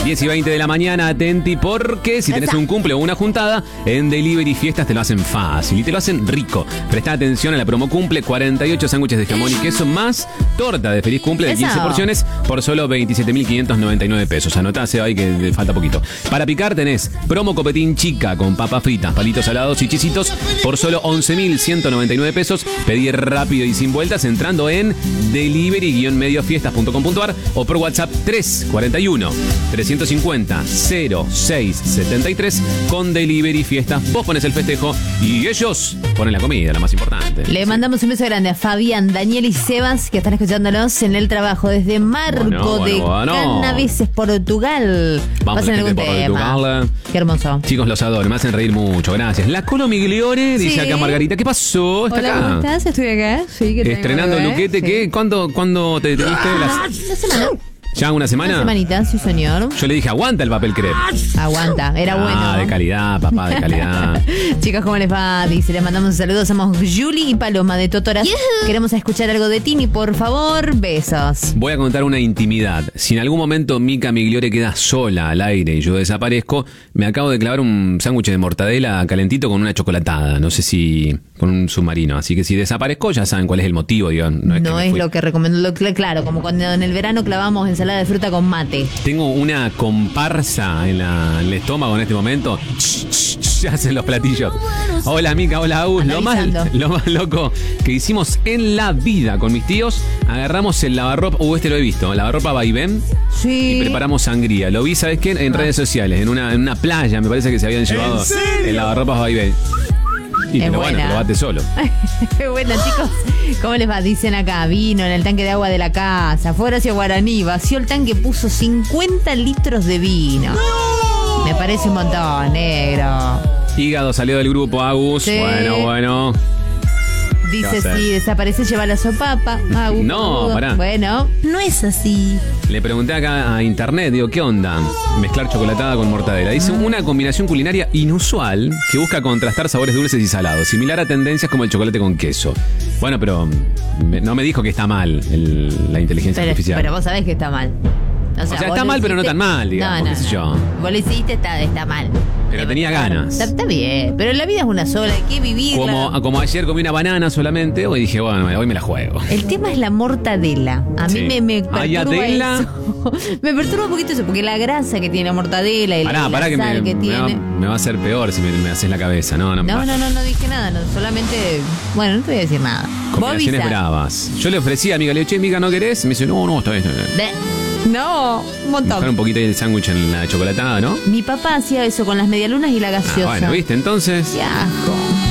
10:20 de la mañana, atenti, porque si tenés un cumple o una juntada, en Delivery Fiestas te lo hacen fácil y te lo hacen rico. Presta atención a la promo cumple, 48 sándwiches de jamón y queso más torta de feliz cumple de 15 porciones por solo 27.599 pesos. Anotá, Seba, ahí que falta poquito. Para picar tenés promo copetín chica con papas fritas, palitos salados y chisitos por solo 11.199 pesos. Pedí rápido y sin vueltas entrando en delivery-mediofiestas.com.ar o por WhatsApp 341-350-0673 con Delivery Fiestas. Vos pones el festejo y ellos ponen la comida, la más importante. Le mandamos un beso grande a Fabián, Daniel y Sebas, que están escuchándonos en el trabajo desde Marco de Canaveses, Portugal. Vamos a algún tema. Qué hermoso. Chicos, los adoro, me hacen reír mucho, gracias. La Colo Migliore, dice acá Margarita. ¿Qué pasó? ¿Está Hola, acá? ¿cómo estás? Estoy acá. Sí, que estrenando Luquete, sí. ¿Qué? ¿Cuándo te viste? La semana. ¿Ya una semana? Una semanita, sí, señor. Yo le dije, aguanta el papel crepe. Aguanta, era bueno. De calidad, papá, de calidad. Chicos, ¿cómo les va? Dice, les mandamos un saludo. Somos Julie y Paloma de Totoras. Queremos escuchar algo de Tini, por favor. Besos. Voy a contar una intimidad. Si en algún momento Mica Migliore queda sola al aire y yo desaparezco, me acabo de clavar un sándwich de mortadela calentito con una chocolatada. No sé si con un submarino. Así que si desaparezco, ya saben cuál es el motivo. Digo, no es lo que recomiendo. Claro, como cuando en el verano clavamos ensalada de fruta con mate. Tengo una comparsa en el estómago en este momento. Ya hacen los platillos. Hola, Mica, hola, Agus. Lo más loco que hicimos en la vida con mis tíos, agarramos el lavarropa. Este lo he visto. Lavarropa Vaivén. Sí. Y preparamos sangría. Lo vi, ¿sabes qué? En redes sociales. En una playa, me parece que se habían llevado el lavarropa Vaivén. Y pero bueno, te lo bate solo. Bueno, chicos, ¿cómo les va? Dicen acá, vino en el tanque de agua de la casa, fue hacia Guaraní, vació el tanque, puso 50 litros de vino. ¡No! Me parece un montón, negro. Hígado salió del grupo, Agus. Sí. Bueno. Dice, si desaparece, lleva la sopapa. Agus, no, pará. Bueno, no es así. Le pregunté acá a internet, digo, ¿qué onda? Mezclar chocolatada con mortadela. Dice una combinación culinaria inusual que busca contrastar sabores dulces y salados, similar a tendencias como el chocolate con queso. Bueno, pero no me dijo que está mal la inteligencia artificial. Pero vos sabés que está mal. O sea está mal, pero no tan mal, digamos, qué sé yo. Vos lo hiciste, está mal. Pero tenía ganas. Está bien, pero la vida es una sola, hay que vivirla. Como ayer comí una banana solamente, hoy dije, bueno, hoy me la juego. El tema es la mortadela. A mí me perturba eso. Me perturba un poquito eso, porque la grasa que tiene la mortadela y la sal que tiene. Me va a hacer peor si me haces la cabeza. No dije nada, solamente, bueno, no te voy a decir nada. Combinaciones bravas. Yo le ofrecí a Mica, le dije, Mica, ¿no querés? Me dice, no, está bien. No, un montón. Dejar un poquito ahí el sándwich en la chocolatada, ¿no? Mi papá hacía eso con las medialunas y la gaseosa. Bueno, ¿viste? Entonces. Qué asco.